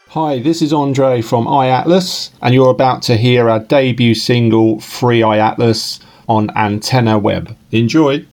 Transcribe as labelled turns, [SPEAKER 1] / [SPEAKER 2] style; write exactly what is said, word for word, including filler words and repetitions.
[SPEAKER 1] Hi, this is Andre from iAtlas, and you're about to hear our debut single, Free iAtlas, on Antenna Web. Enjoy!